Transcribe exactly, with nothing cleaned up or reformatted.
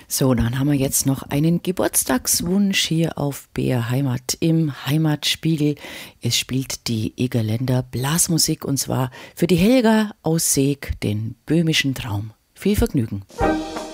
So, dann haben wir jetzt noch einen Geburtstagswunsch hier auf B R Heimat im Heimatspiegel. Es spielt die Egerländer Blasmusik und zwar für die Helga aus Seeg den böhmischen Traum. Viel Vergnügen.